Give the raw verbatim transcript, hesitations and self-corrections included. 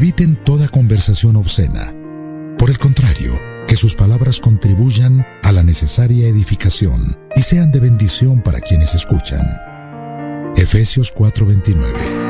Eviten toda conversación obscena. Por el contrario, que sus palabras contribuyan a la necesaria edificación y sean de bendición para quienes escuchan. Efesios cuatro veintinueve.